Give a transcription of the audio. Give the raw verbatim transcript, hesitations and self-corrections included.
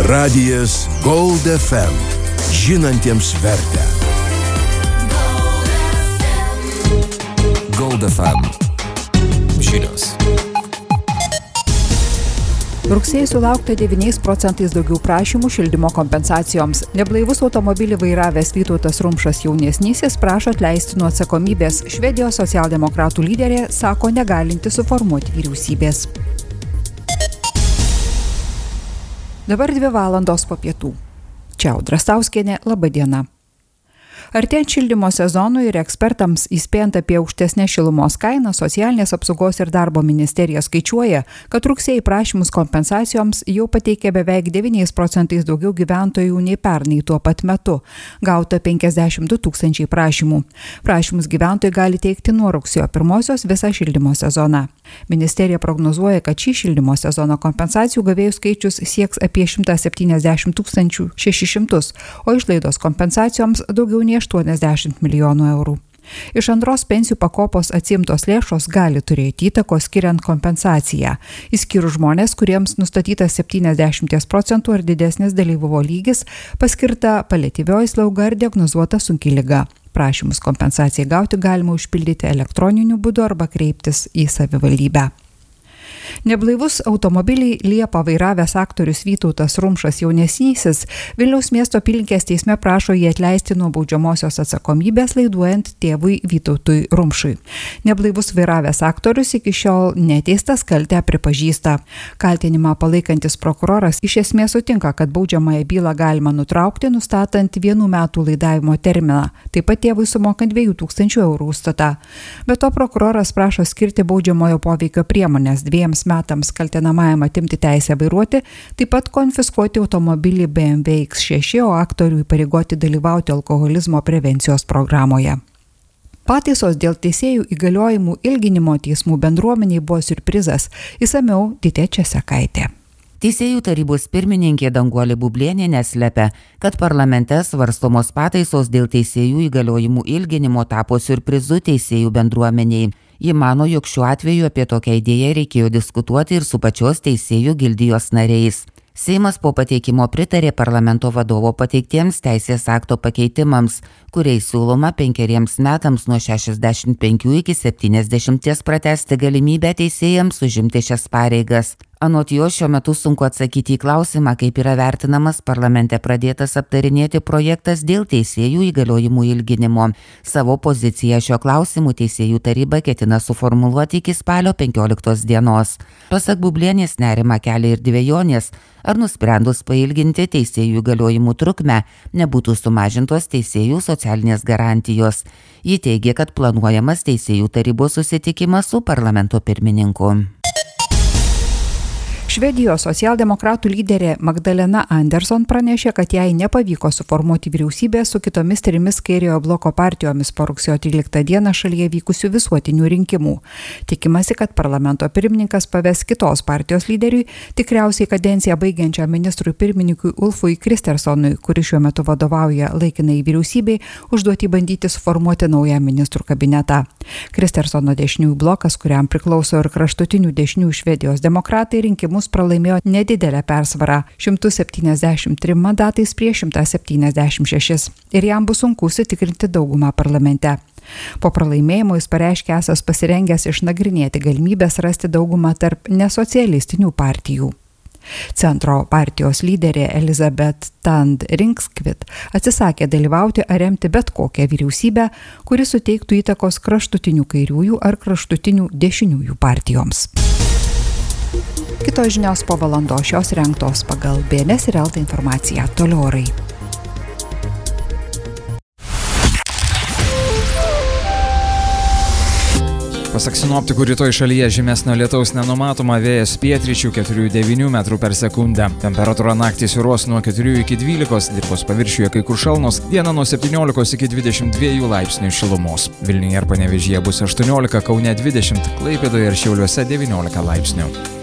Radijas Gold F M. Žinantiems vertę. Gold F M. Žinios. Rugsėjį sulaukta devyniais procentais daugiau prašymų šildymo kompensacijoms. Neblaivus automobilį vairavęs Vytautas Rumšas jaunesnysis prašo atleisti nuo atsakomybės. Švedijos socialdemokratų lyderė sako negalinti suformuoti vyriausybės. Dabar dvi valandos po pietų. Čia Audra Stauskienė, laba diena. Artėjant šildymo sezonui ir ekspertams įspėjant apie aukštesnės šilumos kainą, Socialinės apsaugos ir darbo ministerija skaičiuoja, kad rugsėjį prašymus kompensacijoms jau pateikė beveik devyniais procentais daugiau gyventojų nei pernai tuo pat metu. Gauta penkiasdešimt du tūkstančiai prašymų. Prašymus gyventojai gali teikti nuo rugsėjo pirmosios visą šildymo sezoną. Ministerija prognozuoja, kad šį šildymo sezono kompensacijų gavėjų skaičius sieks apie šimtą septyniasdešimt tūkstančių šešis šimtus, o išlaidos kompensacijoms daugiau nei aštuoniasdešimt milijonų eurų. Iš antros pensijų pakopos atsiimtos lėšos gali turėti įtakos skiriant kompensaciją, išskyrus žmonės, kuriems nustatytas septyniasdešimt procentų ar didesnis dalyvumo lygis, paskirta paliatyvioji slauga ar diagnozuota sunki liga. Prašymus kompensacijai gauti galima užpildyti elektroniniu būdu arba kreiptis į savivaldybę. Neblaivus automobilį Liepą vairavęs aktorius Vytautas Rumšas jaunesnysis Vilniaus miesto apylinkės teisme prašo jį atleisti nuo baudžiamosios atsakomybės laiduojant tėvui Vytautui Rumšui. Neblaivus vairavęs aktorius iki šiol neteistas, kaltę pripažįsta. Kaltinimą palaikantis prokuroras iš esmės sutinka, kad baudžiamąją bylą galima nutraukti, nustatant vienų metų laidavimo terminą, taip pat tėvui sumokant dviejų tūkstančių eurų užstatą. Be to prokuroras prašo skirti baudžiamojo poveikio priemonės dviems metams kaltinamajam atimti teisę vairuoti, taip pat konfiskuoti automobilį B M W X šeši, o aktorių įpareigoti dalyvauti alkoholizmo prevencijos programoje. Pataisos dėl teisėjų įgaliojimų ilginimo teismų bendruomeniai buvo siurprizas. Išsamiau Titė Česekaitė. Teisėjų tarybos pirmininkė Danguolė Bublienė neslepia, kad parlamente svarstomos pataisos dėl teisėjų įgaliojimų ilginimo tapo siurprizu teisėjų bendruomeniai. Ji mano, jog šiuo atveju apie tokią idėją reikėjo diskutuoti ir su pačios teisėjų gildijos nariais. Seimas po pateikimo pritarė parlamento vadovo pateiktiems teisės akto pakeitimams, kuriais siūloma penkeriems metams nuo šešiasdešimt penkių iki septyniasdešimties pratęsti galimybę teisėjams užimti šias pareigas. Anot jo, šiuo metu sunku atsakyti į klausimą, kaip yra vertinamas parlamente pradėtas aptarinėti projektas dėl teisėjų įgaliojimų ilginimo. Savo poziciją šio klausimu teisėjų taryba ketina suformuluoti iki spalio penkioliktos dienos. Pasak Bublienės nerimą kelia ir dvejonės, ar nusprendus pailginti teisėjų įgaliojimų trukmę nebūtų sumažintos teisėjų socialinės garantijos. Ji teigia, kad planuojamas teisėjų tarybos susitikimas su parlamento pirmininku. Švedijos socialdemokratų lyderė Magdalena Andersson pranešė, kad jai nepavyko suformuoti vyriausybę su kitomis trimis kairiojo bloko partijomis po rugsėjo tryliktą dieną šalyje vykusių visuotinių rinkimų. Tikimasi, kad parlamento pirmininkas paves kitos partijos lyderiui, tikriausiai kadenciją baigiančiam ministrui pirmininkui Ulfui Kristerssonui, kuris šiuo metu vadovauja laikinai vyriausybei, užduoti bandyti suformuoti naują ministrų kabinetą. Kristerssono dešiniųjų blokas, kuriam priklauso ir kraštutinių dešiniųjų Švedijos demokratai, rinkimus pralaimėjo nedidelę persvarą šimtu septyniasdešimt trim mandatais prieš šimtą septyniasdešimt šešis ir jam bus sunku užsitikrinti daugumą parlamente. Po pralaimėjimo jis pareiškė esąs pasirengęs išnagrinėti galimybės rasti daugumą tarp nesocialistinių partijų. Centro partijos lyderė Elizabeth Tand Ringskvit atsisakė dalyvauti ar remti bet kokią vyriausybę, kuri suteiktų įtakos kraštutinių kairiųjų ar kraštutinių dešiniųjų partijoms. Kitos žinios po valandos, šios rengtos pagal B N S ir L T informaciją. Toliau orai. Pasak sinoptikų, rytoj šalyje žymesnio lietaus nenumatoma, vėjas pietryčių keturių devynių metrų per sekundę. Temperatūra naktį svyruos nuo keturių iki dvylikos, dirvos paviršiuje kai kur šalnos, dieną nuo septyniolikos iki dvidešimt dviejų laipsnių šilumos. Vilniuje ir Panevėžyje bus aštuoniolika, Kaune dvidešimt, Klaipėdoje ir Šiauliuose devyniolika laipsnių.